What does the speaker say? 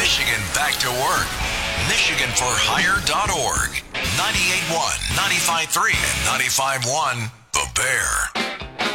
Michigan back to work. MichiganForHire.org. 98.1, 95.3, and 95.1 The Bear.